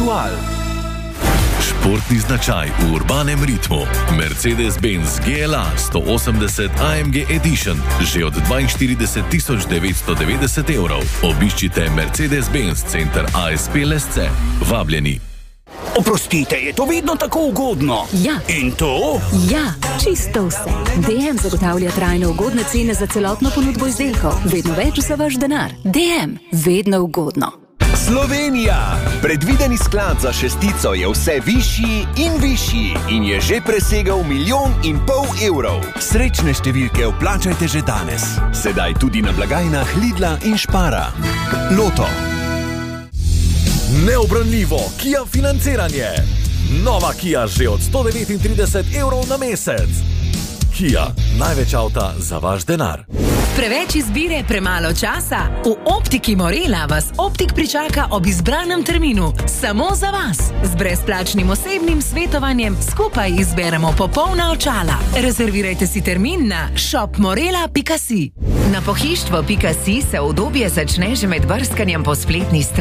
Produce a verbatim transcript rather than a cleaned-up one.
Aktual. Športni značaj v urbanem ritmu. Mercedes-Benz G L A sto osemdeset A M G Edition že od dvainštirideset tisoč devetsto devetdeset evrov. Obiščite Mercedes-Benz center A S P Lesce. Vabljeni. Oprostite, je to vedno tako ugodno? Ja. In to? Ja, čisto vse. D M zagotavlja trajno ugodne cene za celotno ponudbo izdelkov. Vedno več za vaš denar. D M, vedno ugodno. Slovenija! Predvideni sklad za šestico je vse višji in višji in je že presegel milijon in pol evrov. Srečne številke vplačajte že danes. Sedaj tudi na blagajnah Lidla in Špara. Loto. Neobranljivo Kia financiranje. Nova Kia že od sto devetintrideset evrov na mesec. Kia, največ avta za vaš denar. Preveč izbire, premalo časa? V Optiki Morela vas Optik pričaka ob izbranem terminu. Samo za vas. Z brezplačnim osebnim svetovanjem skupaj izberemo popolna očala. Rezervirajte si termin na shop morela pika si. Na pohištvo pika si se udobje začne že med brskanjem po spletni strani.